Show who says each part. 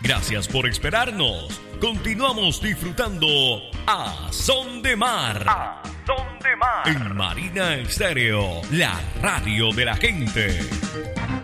Speaker 1: Gracias por esperarnos. Continuamos disfrutando a Son de Mar. A Son de Mar. En Marina Estéreo, la radio de la gente.